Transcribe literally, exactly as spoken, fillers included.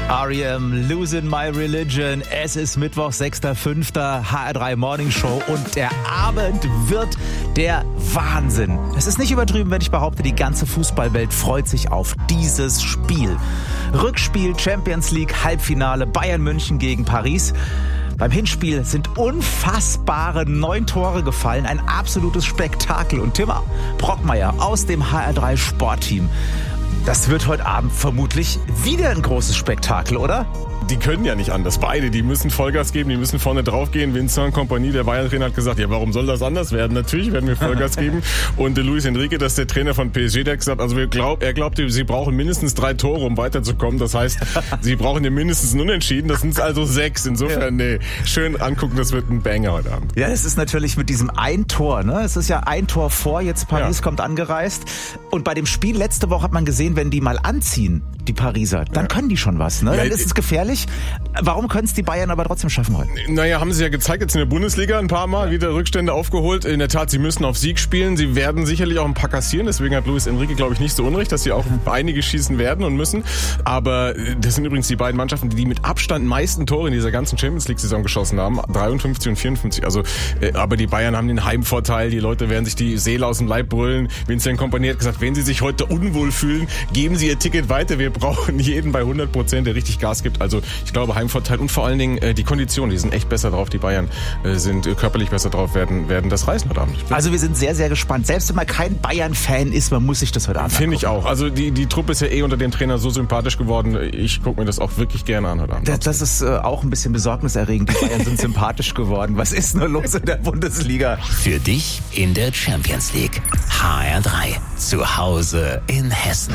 R E M, Losing My Religion. Es ist Mittwoch, sechster fünfter H R drei Morning Show und der Abend wird der Wahnsinn. Es ist nicht übertrieben, wenn ich behaupte, die ganze Fußballwelt freut sich auf dieses Spiel. Rückspiel Champions League, Halbfinale Bayern München gegen Paris. Beim Hinspiel sind unfassbare neun Tore gefallen. Ein absolutes Spektakel. Und Tim Brockmeier aus dem H R drei Sportteam. Das wird heute Abend vermutlich wieder ein großes Spektakel, oder? Die können ja nicht anders. Beide, die müssen Vollgas geben, die müssen vorne drauf gehen. Vincent Kompany, der Bayern-Trainer, hat gesagt, ja, warum soll das anders werden? Natürlich werden wir Vollgas geben. Und Luis Enrique, das ist der Trainer von P S G, der hat gesagt, also wir glaub, er glaubt, sie brauchen mindestens drei Tore, um weiterzukommen. Das heißt, sie brauchen ja mindestens ein Unentschieden. Das sind also sechs. Insofern, ja. nee, schön angucken, das wird ein Banger heute Abend. Ja, es ist natürlich mit diesem ein Tor, ne? Es ist ja ein Tor vor, jetzt Paris ja. kommt angereist. Und bei dem Spiel letzte Woche hat man gesehen, wenn die mal anziehen, die Pariser, dann ja. können die schon was, ne? Dann ja, ist es gefährlich. Warum können es die Bayern aber trotzdem schaffen heute? Naja, haben sie ja gezeigt jetzt in der Bundesliga ein paar Mal, wieder Rückstände aufgeholt. In der Tat, sie müssen auf Sieg spielen. Sie werden sicherlich auch ein paar kassieren. Deswegen hat Luis Enrique, glaube ich, nicht so unrecht, dass sie auch einige schießen werden und müssen. Aber das sind übrigens die beiden Mannschaften, die mit Abstand meisten Tore in dieser ganzen Champions League-Saison geschossen haben. dreiundfünfzig und vierundfünfzig. Also, äh, aber die Bayern haben den Heimvorteil. Die Leute werden sich die Seele aus dem Leib brüllen. Vincent Kompany hat gesagt, wenn sie sich heute unwohl fühlen, geben sie ihr Ticket weiter. Wir brauchen jeden bei hundert Prozent, der richtig Gas gibt. Also ich glaube, Heimvorteil und vor allen Dingen äh, die Konditionen, die sind echt besser drauf. Die Bayern äh, sind äh, körperlich besser drauf, werden werden das reißen heute Abend. Also wir sind sehr, sehr gespannt. Selbst wenn man kein Bayern-Fan ist, man muss sich das heute Abend Finde ich auch. Also die die Truppe ist ja eh unter dem Trainer so sympathisch geworden. Ich gucke mir das auch wirklich gerne an heute Abend. Das, das ist äh, auch ein bisschen besorgniserregend. Die Bayern sind sympathisch geworden. Was ist nur los in der Bundesliga? Für dich in der Champions League. H R drei. Zu Hause in Hessen.